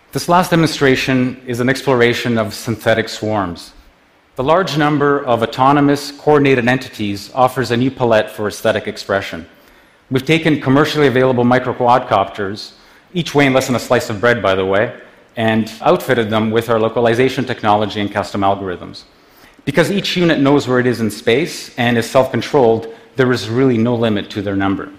This last demonstration is an exploration of synthetic swarms. The large number of autonomous, coordinated entities offers a new palette for aesthetic expression. We've taken commercially available micro-quadcopters, each weighing less than a slice of bread, by the way, and outfitted them with our localization technology and custom algorithms. Because each unit knows where it is in space and is self-controlled, there is really no limit to their number.